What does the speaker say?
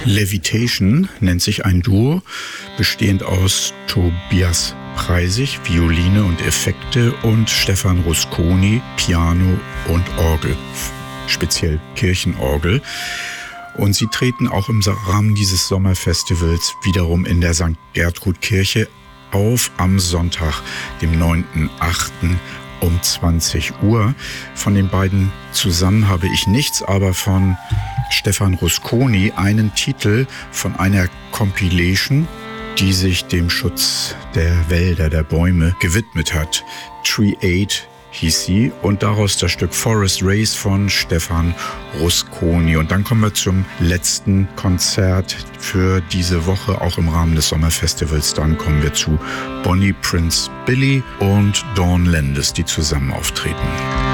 Levitation nennt sich ein Duo, bestehend aus Tobias Preisig, Violine und Effekte, und Stefan Rusconi, Piano und Orgel, speziell Kirchenorgel. Und sie treten auch im Rahmen dieses Sommerfestivals wiederum in der St. Gertrud Kirche auf am Sonntag, dem 9.8. um 20 Uhr. Von den beiden zusammen habe ich nichts, aber von Stefan Rusconi einen Titel von einer Compilation, die sich dem Schutz der Wälder, der Bäume gewidmet hat. Tree Aid hieß sie, und daraus das Stück Forest Race von Stefan Rusconi. Und dann kommen wir zum letzten Konzert für diese Woche, auch im Rahmen des Sommerfestivals. Dann kommen wir zu Bonnie Prince Billy und Dawn Landis, die zusammen auftreten.